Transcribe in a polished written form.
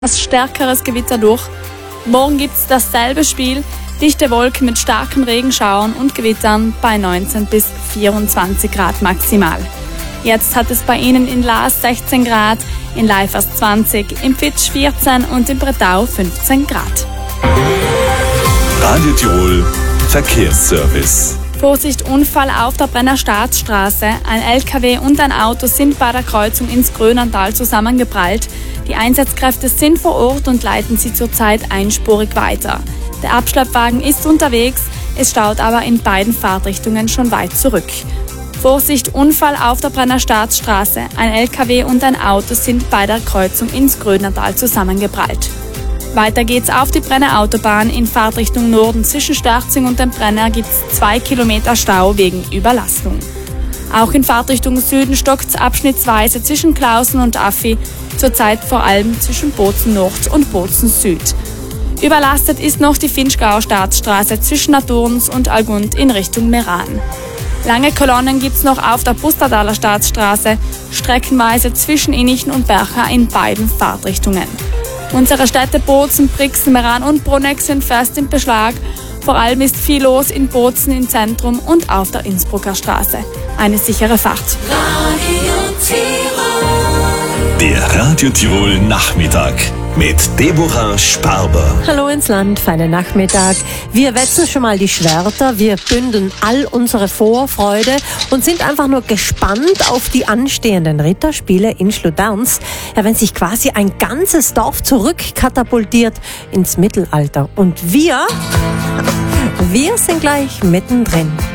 stärkeres Gewitter durch. Morgen gibt es dasselbe Spiel, dichte Wolken mit starken Regenschauern und Gewittern bei 19 bis 24 Grad maximal. Jetzt hat es bei Ihnen in Laas 16 Grad, in Leifers 20, im Fitsch 14 und in Bretau 15 Grad. Radio Tirol Verkehrsservice. Vorsicht, Unfall auf der Brenner Staatsstraße. Ein LKW und ein Auto sind bei der Kreuzung ins Grönlandtal zusammengeprallt. Die Einsatzkräfte sind vor Ort und leiten sie zurzeit einspurig weiter. Der Abschleppwagen ist unterwegs, es staut aber in beiden Fahrtrichtungen schon weit zurück. Vorsicht, Unfall auf der Brenner Staatsstraße. Ein LKW und ein Auto sind bei der Kreuzung ins Grönlandtal zusammengeprallt. Weiter geht's auf die Brenner Autobahn in Fahrtrichtung Norden. Zwischen Stachzing und dem Brenner gibt's 2 Kilometer Stau wegen Überlastung. Auch in Fahrtrichtung Süden stockt's abschnittsweise zwischen Klausen und Affi, zurzeit vor allem zwischen Bozen Nord und Bozen Süd. Überlastet ist noch die Finchgauer Staatsstraße zwischen Naturns und Algund in Richtung Meran. Lange Kolonnen gibt's noch auf der Pustertaler Staatsstraße, streckenweise zwischen Innichen und Bercha in beiden Fahrtrichtungen. Unsere Städte Bozen, Brixen, Meran und Bruneck sind fest im Beschlag. Vor allem ist viel los in Bozen im Zentrum und auf der Innsbrucker Straße. Eine sichere Fahrt. Radio Tirol. Der Radio Tirol Nachmittag mit Deborah Sparber. Hallo ins Land, feinen Nachmittag. Wir wetzen schon mal die Schwerter, wir bündeln all unsere Vorfreude und sind einfach nur gespannt auf die anstehenden Ritterspiele in Schluderns. Ja, wenn sich quasi ein ganzes Dorf zurückkatapultiert ins Mittelalter. Und wir sind gleich mittendrin.